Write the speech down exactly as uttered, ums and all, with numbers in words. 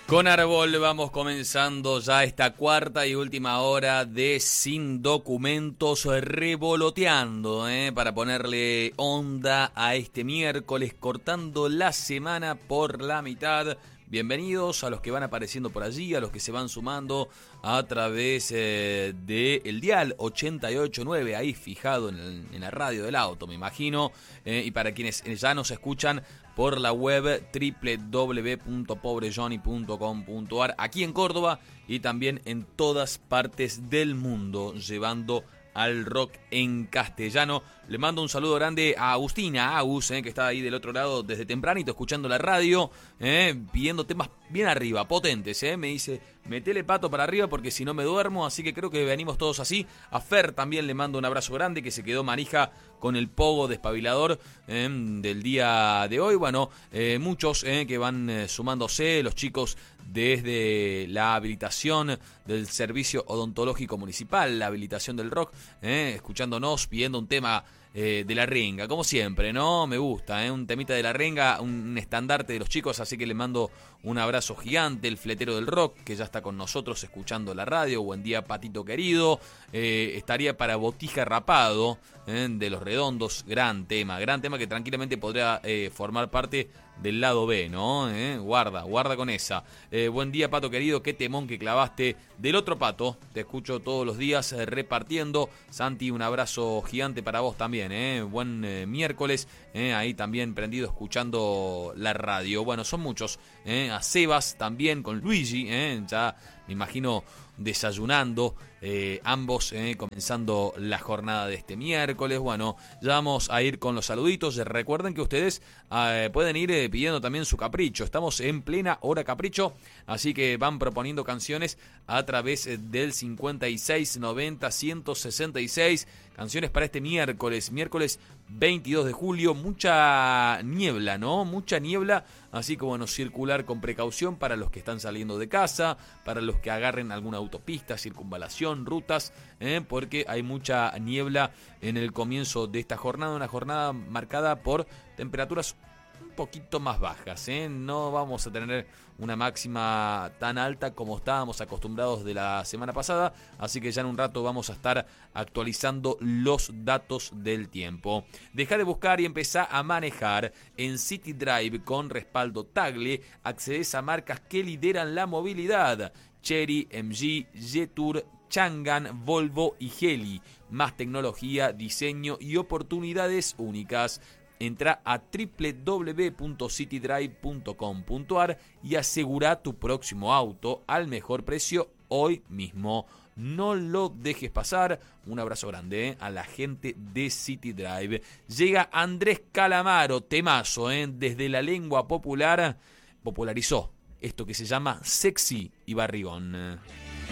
Con Árbol vamos comenzando ya esta cuarta y última hora de Sin Documentos, revoloteando, ¿eh? para ponerle onda a este miércoles, cortando la semana por la mitad. Bienvenidos a los que van apareciendo por allí, a los que se van sumando a través eh, de el dial ochenta y ocho punto nueve, ahí fijado en, el, en la radio del auto, me imagino. Eh, y para quienes ya nos escuchan por la web doble u doble u doble u punto pobre johnny punto com punto a r, aquí en Córdoba y también en todas partes del mundo, llevando al rock en castellano. Le mando un saludo grande a Agustina, a Agus, eh, que está ahí del otro lado desde tempranito, escuchando la radio, eh, pidiendo temas bien arriba, potentes. Eh. Me dice, metele pato para arriba porque si no me duermo, así que creo que venimos todos así. A Fer también le mando un abrazo grande, que se quedó manija con el pogo despabilador eh, del día de hoy. Bueno, eh, muchos eh, que van eh, sumándose, los chicos desde la habilitación del Servicio Odontológico Municipal, la habilitación del rock, eh, escuchándonos, pidiendo un tema eh, de la renga, como siempre, ¿no? Me gusta, ¿eh? Un temita de la renga, un estandarte de los chicos, así que le mando un abrazo gigante, el fletero del rock, que ya está con nosotros escuchando la radio. Buen día, Patito querido. Eh, estaría para Botija Rapado, eh, de Los Redondos, gran tema, gran tema que tranquilamente podría eh, formar parte del lado B, ¿no? Eh, guarda, guarda con esa. Eh, buen día, Pato querido, qué temón que clavaste del otro Pato. Te escucho todos los días eh, repartiendo. Santi, un abrazo gigante para vos también, ¿eh? Buen eh, miércoles, eh, ahí también prendido escuchando la radio. Bueno, son muchos, ¿eh? A Sebas también con Luigi, ¿eh? Ya me imagino desayunando, eh, ambos eh, comenzando la jornada de este miércoles. Bueno, ya vamos a ir con los saluditos. Recuerden que ustedes eh, pueden ir eh, pidiendo también su capricho. Estamos en plena hora capricho, así que van proponiendo canciones a través del cincuenta y seis noventa ciento sesenta y seis. Canciones para este miércoles, miércoles veintidós de julio. Mucha niebla, ¿no? Mucha niebla, así que bueno, circular con precaución para los que están saliendo de casa, para los que agarren alguna autopista, circunvalación, rutas, ¿eh? porque hay mucha niebla en el comienzo de esta jornada, una jornada marcada por temperaturas un poquito más bajas, ¿eh? No vamos a tener una máxima tan alta como estábamos acostumbrados de la semana pasada, así que ya en un rato vamos a estar actualizando los datos del tiempo. Deja de buscar y empezá a manejar. En City Drive con respaldo Tagle accedes a marcas que lideran la movilidad: Chery, M G, Jetour, Changan, Volvo y Geely. Más tecnología, diseño y oportunidades únicas. Entra a doble u doble u doble u punto city drive punto com punto a r y asegura tu próximo auto al mejor precio hoy mismo. No lo dejes pasar. Un abrazo grande, ¿eh? a la gente de City Drive. Llega Andrés Calamaro, temazo, ¿eh? desde la lengua popular, popularizó esto que se llama Sexy y Barrigón.